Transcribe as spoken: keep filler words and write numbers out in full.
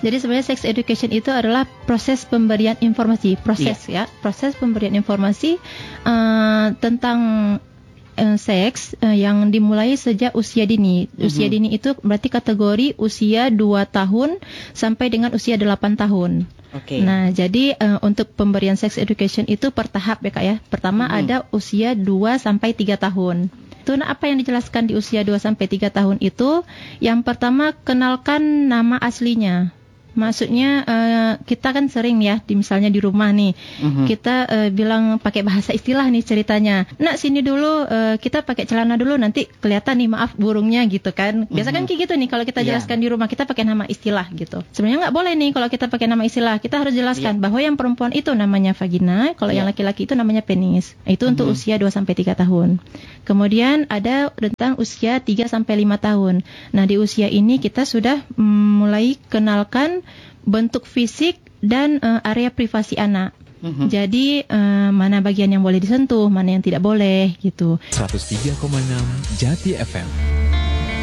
Jadi sebenarnya sex education itu adalah proses pemberian informasi, proses yeah. ya, proses pemberian informasi uh, tentang uh, seks uh, yang dimulai sejak usia dini. Mm-hmm. Usia dini itu berarti kategori usia dua tahun sampai dengan usia delapan tahun. Okay. Nah, jadi uh, untuk pemberian sex education itu per tahap ya Kak ya. Pertama mm-hmm. ada usia dua sampai tiga tahun. Itu nah, apa yang dijelaskan di usia dua sampai tiga tahun itu? Yang pertama, kenalkan nama aslinya. Maksudnya uh, kita kan sering ya, di, misalnya di rumah nih, uh-huh. kita uh, bilang pakai bahasa istilah nih ceritanya. Nak sini dulu, uh, kita pakai celana dulu, nanti kelihatan nih maaf burungnya gitu kan. Biasa uh-huh. kan kayak gitu nih kalau kita jelaskan yeah. di rumah, kita pakai nama istilah gitu. Sebenarnya nggak boleh nih kalau kita pakai nama istilah. Kita harus jelaskan yeah. bahwa yang perempuan itu namanya vagina, kalau yeah. yang laki-laki itu namanya penis. Itu uh-huh. untuk usia dua sampai tiga tahun. Kemudian ada tentang usia tiga sampai lima tahun. Nah, di usia ini kita sudah mm, mulai kenalkan bentuk fisik dan uh, area privasi anak. Mm-hmm. Jadi uh, mana bagian yang boleh disentuh, mana yang tidak boleh gitu. seratus tiga koma enam Jati F M.